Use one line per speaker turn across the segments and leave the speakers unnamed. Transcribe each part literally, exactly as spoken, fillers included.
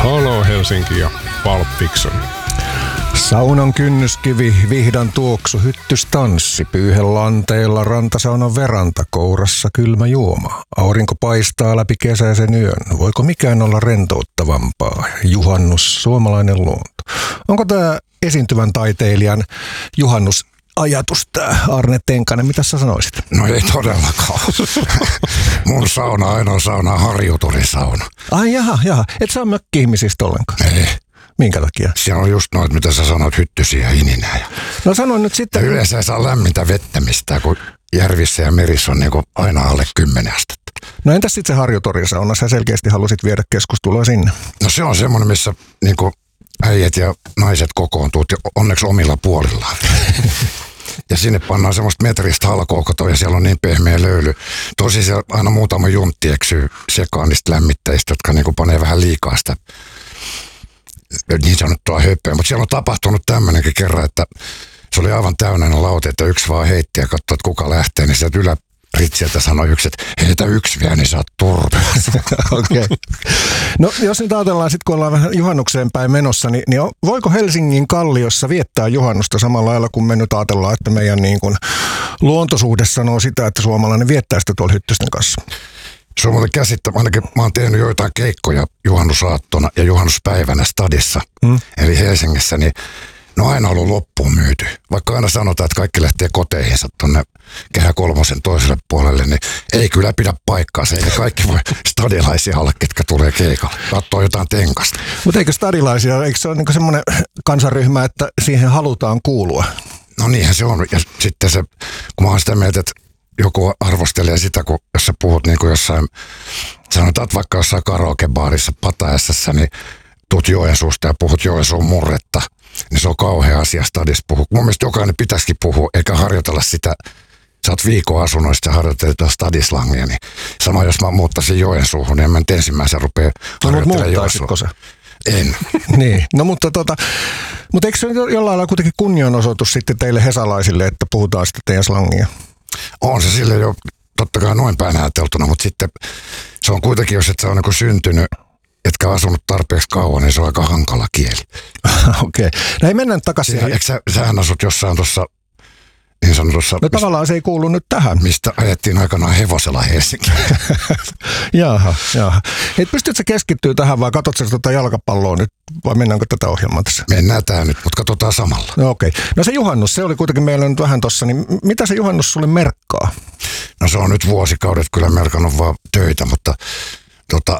Halo Helsinki ja Pulp Fiction.
Saunan kynnyskivi, vihdan tuoksu, hyttystanssi, pyyhelanteella rantasaunan veranta, kourassa kylmä juoma. Aurinko paistaa läpi kesäisen yön. Voiko mikään olla rentouttavampaa? Juhannus, suomalainen luonto. Onko tämä esiintyvän taiteilijan juhannus ajatus tämä Arne Tenkanen? Mitä sä sanoisit?
No ei todellakaan. Mun sauna ainoa sauna on harjuturisauna.
Ai jaha, jaha. Et sä ole mökki-ihmisistä ollenkaan?
Ei.
Minkä takia?
Siellä on just noit, mitä sä sanoit, hyttysiä ja ininää.
No sanoin nyt sitten.
Ja yleensä ei saa lämmintä vettä mistään, kun järvissä ja merissä on niin kuin aina alle kymmenen astetta.
No entäs sitten se harjutorisauna? Sä selkeästi halusit viedä keskustelua sinne.
No se on semmoinen, missä niin kuin äijät ja naiset kokoontuu, onneksi omilla puolillaan. Ja sinne pannaan semmoista metristä halkookotoa ja siellä on niin pehmeä löyly. Tosi siellä aina muutama juntti eksyy sekaan niistä lämmittäjistä, jotka niin kuin panee vähän liikaa sitä niin sanottua höppöä. Mutta siellä on tapahtunut tämmöinenkin kerran, että se oli aivan täynnä laute, että yksi vaan heitti ja katsoi, että kuka lähtee. Niin sieltä yläritsiltä sanoi yksi, että heitä yksi vielä, niin saat turpeessa.
Okei. Okay. No jos nyt ajatellaan sitten, kun ollaan vähän juhannukseen päin menossa, niin, niin voiko Helsingin Kalliossa viettää juhannusta samalla lailla, kun me nyt ajatellaan, että meidän niin kuin luontosuhde sanoo sitä, että suomalainen viettää sitä tuolla hyttysten kanssa?
Se on muuten käsittämätöntä. Ainakin mä oon tehnyt joitain keikkoja juhannusaattona ja juhannuspäivänä stadissa, mm. eli Helsingissä, niin ne on aina ollut loppuun myyty. Vaikka aina sanotaan, että kaikki lähtee koteihinsa tuonne Kehä Kolmosen toiselle puolelle, niin ei kyllä pidä paikkaansa. Eikä kaikki voi stadilaisia olla, ketkä tulee keikalle. Katsoo jotain tenkasta.
Mutta eikö stadilaisia, eikö se ole niinku semmoinen kansanryhmä, että siihen halutaan kuulua?
No niinhän se on. Ja sitten se, kun mä oon sitä mieltä, että joku arvostelee sitä, kun jos sä puhut niin kuin jossain, sanotaan vaikka jossain karaokebaarissa Patajassassa, niin tuut Joensuusta ja puhut Joensuun murretta, niin se on kauhea asia stadissa puhua. Mun mielestä jokainen pitäisikin puhua, eikä harjoitella sitä, sä oot viikon asunnoista ja harjoittelet stadislangia, niin sama jos mä muuttaisin Joensuuhun, niin en mä nyt ensimmäisen rupea harjoittelemaan Joensuuhun.
Se?
En.
Niin, no mutta tota, mutta eikö se jollain lailla kuitenkin kunnianosoitus sitten teille hesalaisille, että puhutaan sitten teidän slangia?
On se sille jo totta kai noin päin ajateltuna, mutta sitten se on kuitenkin, jos et sä ole niin syntynyt, etkä asunut tarpeeksi kauan, niin se on aika hankala kieli.
Okei. Okay. No ei mennä takaisin.
Ja, eikö sä, sähän asut jossain tuossa, niin sanotussa...
No tavallaan se ei kuulu nyt tähän.
Mistä ajettiin aikanaan hevosella Helsinkiin.
Jaha, jaha. Et pystytkö sä keskittyä tähän vai katsot sä tuota jalkapalloa nyt vai mennäänkö tätä ohjelmaa tässä?
Mennään tää nyt, mutta katsotaan samalla.
No okei. Okay. No se juhannus, se oli kuitenkin meillä nyt vähän tossa, niin mitä se juhannus sulle merkkaa?
No se on nyt vuosikaudet kyllä merkannut vaan töitä, mutta tota...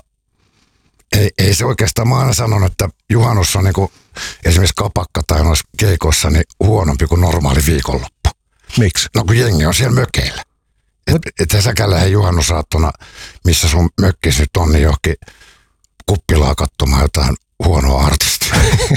Ei, ei se oikeastaan, mä aina sanon, että juhannus on niin kuin esimerkiksi kapakka tai noissa keikossa niin huonompi kuin normaali viikonloppu.
Miksi?
No kun jengi on siellä mökeillä. Että et, et säkään lähde juhannusaattona, missä sun mökkis nyt on, niin johonkin kuppilaa katsomaan jotain huonoa artistia.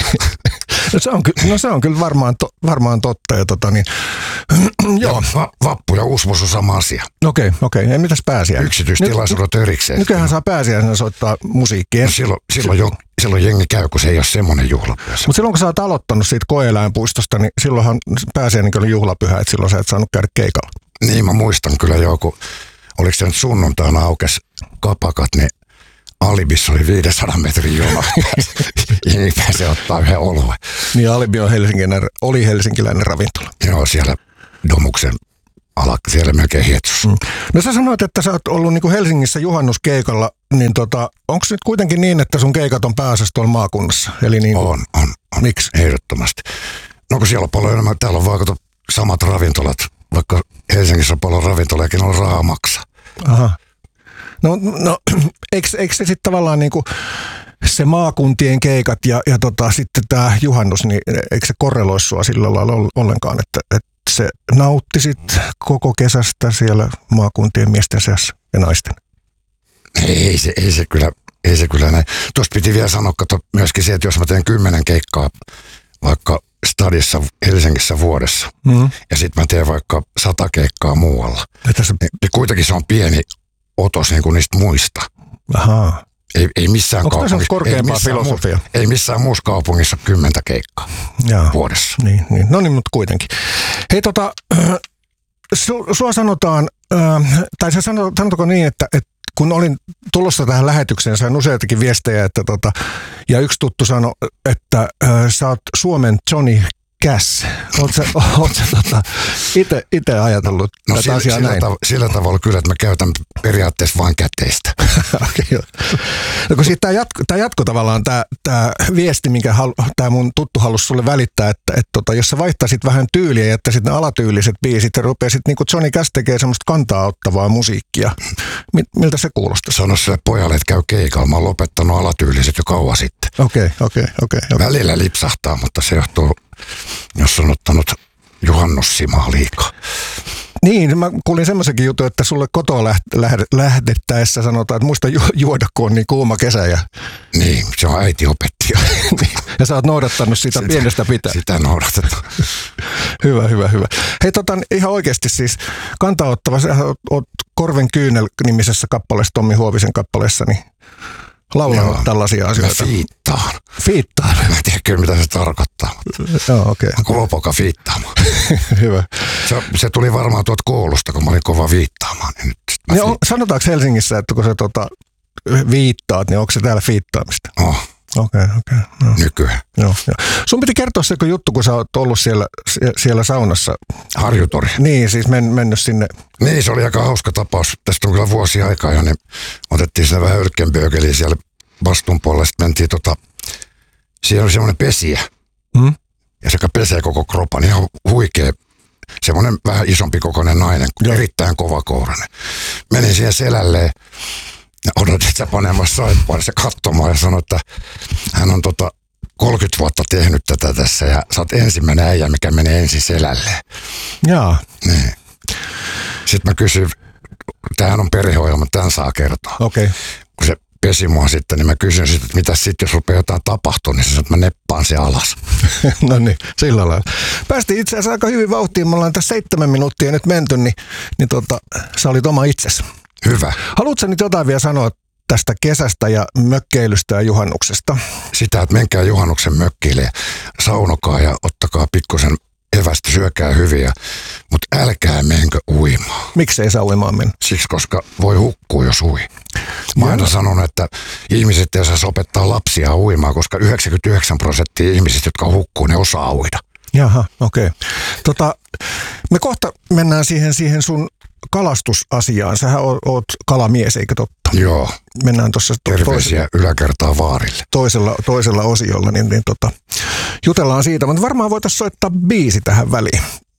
No se on, ky- no se on kyllä varmaan, to- varmaan totta. Ja tota niin,
joo. Va- vappu ja uusmus on sama asia.
Okei, okay, okei. Okay. Mitäs pääsiäinen?
Yksityistilaisuudet erikseen.
Nykyään saa pääsiäisenä soittaa musiikkia.
No silloin, silloin, jo, silloin jengi käy, kun se ei ole semmoinen juhlapyhä.
Mutta silloin kun sä oot aloittanut siitä koe-eläinpuistosta, niin silloinhan pääsiäinen oli juhlapyhä, että silloin sä et saanut käydä keikalla.
Niin, mä muistan kyllä joku, oliko se nyt sunnuntaina aukes kapakat, niin Alibissa oli viisisataa metrin jono. Jengi pääsee ottaa yhden oluen.
Niin Alibi on helsinkiläinen, oli helsinkiläinen ravintola.
Joo, siellä Domuksen ala, siellä melkein hietsussa.
Mm. No sä sanoit, että sä oot ollut niin kuin Helsingissä juhannuskeikalla, niin tota, onko nyt kuitenkin niin, että sun keikat on pääasiassa tuolla maakunnassa? Eli niin kuin...
On, on, on.
Miksi?
Ehdottomasti. No kun siellä on paljon enemmän, täällä on vaikka samat ravintolat, vaikka Helsingissä on paljon ravintolakin, on rahaa maksaa.
Aha. No, no eikö, eikö se sitten tavallaan niin kuin se maakuntien keikat ja, ja tota, sitten tämä juhannus, niin eikö se korreloi sua sillä lailla ollenkaan, että, että se nauttisit koko kesästä siellä maakuntien miesten seassa ja naisten?
Ei se, ei se kyllä, ei se kyllä näin. Tuosta piti vielä sanoa, kato myöskin se, että jos mä teen kymmenen keikkaa vaikka stadissa Helsingissä vuodessa mm. ja sitten mä teen vaikka sata keikkaa muualla, tässä... niin kuitenkin se on pieni otos niin kuin niistä muista.
Ahaa.
Ei, ei missään
Onko
kaupungissa.
Korkeampaa filosofia?
Muu, ei missään muussa kaupungissa ole kymmentä keikkaa Jaa. vuodessa.
Niin, niin. No niin, mutta kuitenkin. Hei tota, su, sua sanotaan, äh, tai se sanotako niin, että, että kun olin tulossa tähän lähetykseen, sain useitakin viestejä, että tota, ja yksi tuttu sanoi, että äh, sä oot Suomen Johnny Cash. Oot sä, oot sä tota, ite, ite ajatellut
no,
tätä
sillä,
asiaa
sillä
näin?
Tav- sillä tavalla kyllä, että mä käytän periaatteessa vain käteistä.
Okay, no kun tämä jatko, tää jatko tavallaan, tämä viesti, minkä tämä mun tuttu halusi sulle välittää, että et tota, jos sä vaihtaisit vähän tyyliä ja jättäisit ne alatyyliset biisit ja rupeaisit niin kuin Johnny Cash tekee semmoista kantaa ottavaa musiikkia. Miltä se kuulostaa?
Sano sille pojalle, että käy keikalla. Mä oon lopettanut alatyyliset jo kauan sitten.
Okei, okay, okei, okay, okei. Okay,
Välillä lipsahtaa, mutta se johtuu, jos on ottanut juhannussimaa liikaa.
Niin, mä kuulin semmoisenkin jutun, että sulle kotoa läht- lähde- lähdettäessä sanotaan, että muista ju- juoda, kun on niin kuuma kesä. Ja,
Niin, se on äiti opettaja.
ja sä oot noudattanut sitä, sitä pienestä pitää.
Sitä noudatetaan.
Hyvä, hyvä, hyvä. Hei, tota, ihan oikeasti siis kantaottava, sä oot Korven kyynel -nimisessä kappaleessa, Tommi Huovisen kappaleessa, niin laulanut
Joo,
tällaisia asioita.
Mä fiittaan.
Fiittaan.
Mä en tiedä kyllä, mitä se tarkoittaa.
Joo, okei.
Mä kova poka fiittaamaan.
Hyvä.
Se, se tuli varmaan tuolta koulusta, kun mä olin kova viittaamaan. Niin nyt sit mä
Niin on,
fi-
sanotaanko Helsingissä, että kun sä tota, viittaat, niin onko se täällä fiittaamista?
oh,
Okei, okay, okei. Okay, no.
nykyään.
Joo, joo. Sun piti kertoa se kun juttu, kun sä oot ollut siellä, siellä saunassa.
Harjutori.
Niin, siis men, mennyt sinne.
Niin, se oli aika hauska tapaus. Tästä on kyllä vuosia aikaa jo, niin otettiin sinne vähän yrkkenböökeliä siellä vastuun puolella. Sitten mentiin tota, siellä oli semmoinen pesijä.
Hmm?
Ja se pesee koko kropan, ihan huikea. Semmoinen vähän isompi kokoinen nainen,
Joo.
erittäin kovakourainen. Menin siihen selälleen ja odotin sitä panemassa saippuarissa katsomaan ja sanoi, että hän on tota kolmekymmentä vuotta tehnyt tätä tässä ja sä oot ensimmäinen äijä, mikä menee ensin selälleen.
Jaa.
Niin. Sitten mä kysyin, tämähän on perheohjelma, tämän saa kertoa.
Okei. Okay.
Kun se pesi mua sitten, niin mä kysyin sitten, että mitä sitten, jos rupeaa jotain tapahtua, niin se sanoi, että mä neppaan se alas.
No niin, sillä lailla. Päästiin itse asiassa aika hyvin vauhtiin. Me ollaan tässä seitsemän minuuttia nyt menty, niin, niin tota, sä olit oma itsesi.
Hyvä.
Haluatko nyt jotain vielä sanoa tästä kesästä ja mökkeilystä ja juhannuksesta?
Sitä, että menkää juhannuksen mökkille ja saunokaa ja ottakaa pikkusen evästä, syökää hyviä, mutta älkää menkö uimaan.
Miksei saa uimaan mennä?
Siksi, koska voi hukkua, jos ui. Mä aina sanon, että ihmiset ei saa opettaa lapsia uimaan, koska yhdeksänkymmentäyhdeksän prosenttia ihmisistä, jotka hukkuu, ne osaa uida.
Jaha, okei. Okay. Tota, me kohta mennään siihen, siihen sun kalastusasiaan. Sähän oot, oot kalamies, eikö totta?
Joo.
Mennään tuossa to,
Terveisiä yläkertaa vaarille.
toisella, toisella osiolla, niin, niin tota, jutellaan siitä. Mutta varmaan voitaisiin soittaa biisi tähän väliin.